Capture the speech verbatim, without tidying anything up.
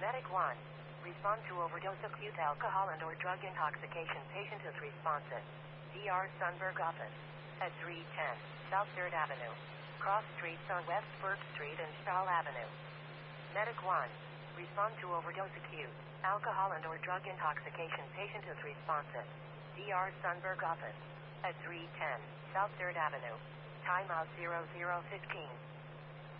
Medic one. Respond to overdose acute alcohol and or drug intoxication. Patient is responsive. D R Sunberg office. At three ten South third Avenue. Cross streets on West Burke Street and Stahl Avenue. Medic one. Respond to overdose acute alcohol and or drug intoxication. Patient is responsive. D R Sunberg office. At three ten South third Avenue. Timeout zero zero fifteen